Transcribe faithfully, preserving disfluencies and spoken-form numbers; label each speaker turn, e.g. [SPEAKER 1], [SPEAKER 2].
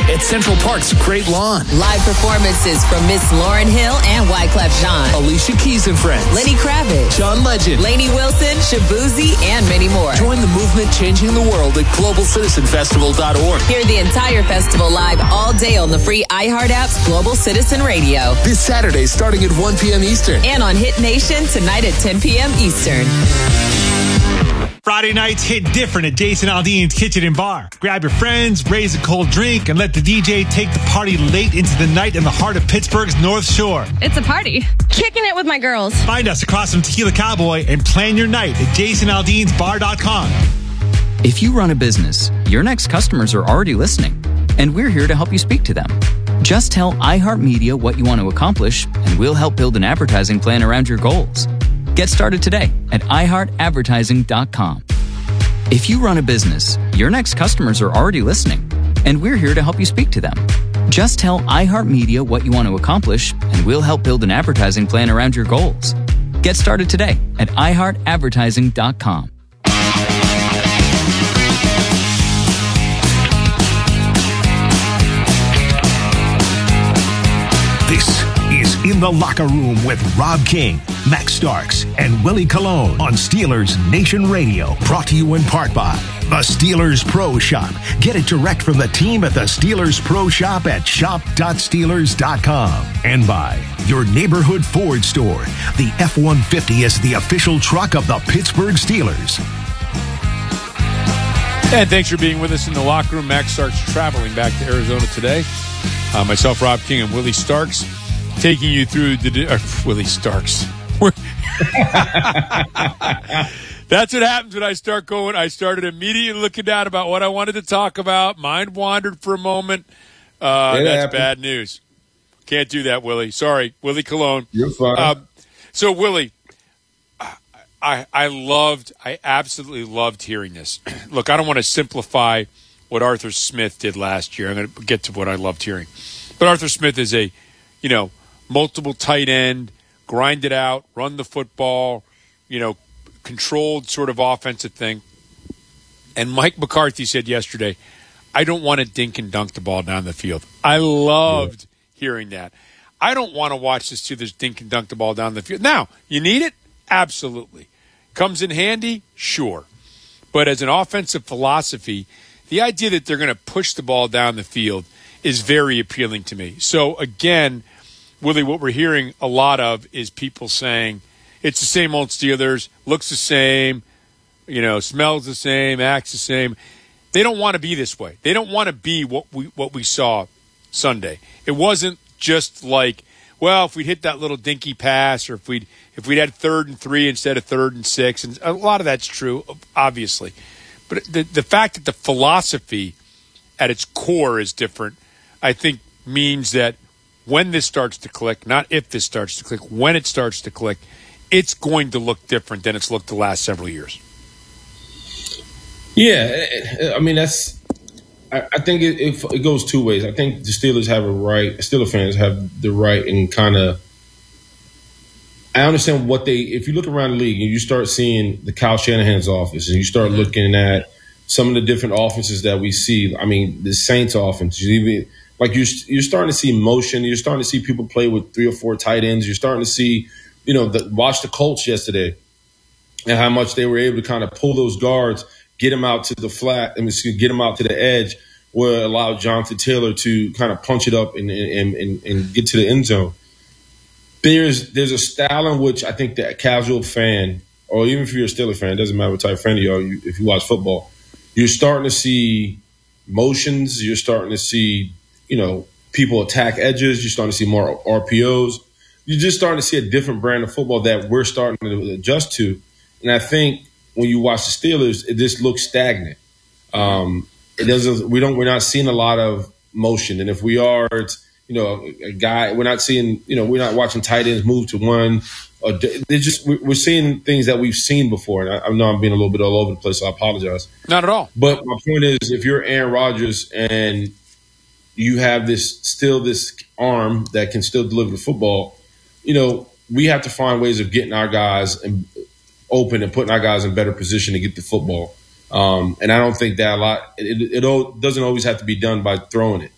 [SPEAKER 1] at Central Park's Great Lawn.
[SPEAKER 2] Live performances from Miss Lauryn Hill and Wyclef Jean.
[SPEAKER 1] Alicia Keys and Friends.
[SPEAKER 2] Lenny Kravitz.
[SPEAKER 1] John Legend.
[SPEAKER 2] Lainey Wilson, Shabuzi, and many more.
[SPEAKER 1] Join the movement changing the world at global citizen festival dot org.
[SPEAKER 2] Hear the entire festival live all day on the free iHeart app's Global Citizen Radio.
[SPEAKER 1] This Saturday starting at one p.m. Eastern.
[SPEAKER 2] And on Hit Nation tonight at ten p.m. Eastern.
[SPEAKER 3] Friday nights hit different at Jason Aldean's Kitchen and Bar. Grab your friends, raise a cold drink, and let the D J take the party late into the night in the heart of Pittsburgh's North Shore.
[SPEAKER 4] It's a party. Kicking it with my girls.
[SPEAKER 3] Find us across from Tequila Cowboy and plan your night at jason aldeans bar dot com.
[SPEAKER 5] If you run a business, your next customers are already listening, and we're here to help you speak to them. Just tell iHeartMedia what you want to accomplish, and we'll help build an advertising plan around your goals. Get started today at i heart advertising dot com. If you run a business, your next customers are already listening, and we're here to help you speak to them. Just tell iHeartMedia what you want to accomplish, and we'll help build an advertising plan around your goals. Get started today at i heart advertising dot com.
[SPEAKER 6] This is In the Locker Room with Rob King, Max Starks, and Willie Colon on Steelers Nation Radio. Brought to you in part by the Steelers Pro Shop. Get it direct from the team at the Steelers Pro Shop at shop dot steelers dot com. And by your neighborhood Ford store. The F one fifty is the official truck of the Pittsburgh Steelers.
[SPEAKER 7] And thanks for being with us in the locker room. Max Starks traveling back to Arizona today. Uh, myself, Rob King, and Willie Starks taking you through the... Uh, Willie Starks. That's what happens when I start going. I started immediately looking down about what I wanted to talk about. Mind wandered for a moment. Uh, that's happened. Bad news. Can't do that, Willie. Sorry, Willie Colon.
[SPEAKER 8] You're fine.
[SPEAKER 7] Uh, so, Willie, I, I loved, I absolutely loved hearing this. Look, I don't want to simplify what Arthur Smith did last year. I'm going to get to what I loved hearing. But Arthur Smith is a, you know, multiple tight end, grind it out, run the football, you know, controlled sort of offensive thing. And Mike McCarthy said yesterday, I don't want to dink and dunk the ball down the field. I loved yeah. hearing that. I don't want to watch the Steelers dink and dunk the ball down the field. Now, you need it? Absolutely. Comes in handy? Sure. But as an offensive philosophy, the idea that they're going to push the ball down the field is very appealing to me. So, again, Willie, what we're hearing a lot of is people saying, it's the same old Steelers, looks the same, you know, smells the same, acts the same. They don't want to be this way. They don't want to be what we what we saw Sunday. It wasn't just like, well, if we'd hit that little dinky pass, or if we'd if we'd had third and three instead of third and six, and a lot of that's true, obviously. But the the fact that the philosophy at its core is different, I think, means that when this starts to click, not if this starts to click, when it starts to click, it's going to look different than it's looked the last several years.
[SPEAKER 8] Yeah, I mean, that's – I think it, it, it goes two ways. I think the Steelers have a right – Steelers fans have the right and kind of – I understand what they – if you look around the league and you start seeing the Kyle Shanahan's office and you start looking at some of the different offenses that we see, I mean, the Saints offense, you even – like you're, you're starting to see motion. You're starting to see people play with three or four tight ends. You're starting to see, you know, the, watch the Colts yesterday and how much they were able to kind of pull those guards, get them out to the flat, I mean, get them out to the edge, where it allowed Jonathan Taylor to kind of punch it up and, and, and, and get to the end zone. There's there's a style in which I think that a casual fan, or even if you're a Steelers fan, it doesn't matter what type of fan you are, you, if you watch football, you're starting to see motions. You're starting to see, you know, people attack edges. You're starting to see more R P Os. You're just starting to see a different brand of football that we're starting to adjust to. And I think when you watch the Steelers, it just looks stagnant. Um, it doesn't. We don't. We're not seeing a lot of motion. And if we are, it's, you know, a guy. We're not seeing. You know, we're not watching tight ends move to one. Or they're just. We're seeing things that we've seen before. And I, I know I'm being a little bit all over the place, so I apologize.
[SPEAKER 7] Not at all.
[SPEAKER 8] But my point is, if you're Aaron Rodgers and you have this still this arm that can still deliver the football, you know, we have to find ways of getting our guys open and putting our guys in better position to get the football. Um, and I don't think that a lot. It, it, it doesn't always have to be done by throwing it.